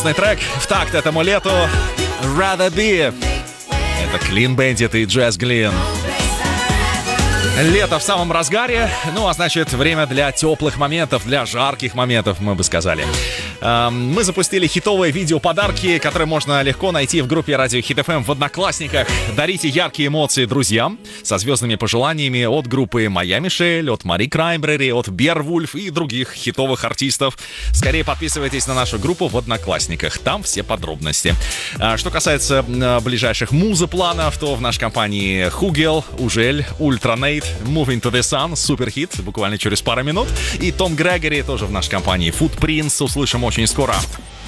Трек в такт этому лету Rather Be. Это Clean Bandit и Jazz Glynn. Лето в самом разгаре, ну а значит время для теплых моментов, для жарких моментов, мы бы сказали. Мы запустили хитовые видеоподарки, которые можно легко найти в группе Радио Хит FM в Одноклассниках. Дарите яркие эмоции друзьям со звездными пожеланиями от группы Моя Мишель, от Мари Краймбрери, от Беовульф и других хитовых артистов. Скорее подписывайтесь на нашу группу в Одноклассниках, там все подробности. Что касается ближайших музыпланов, то в нашей компании Хугел, Ужель, Ультранейт, Moving to the Sun, суперхит, буквально через пару минут. И Том Грегори тоже в нашей компании. Footprints услышим очень скоро.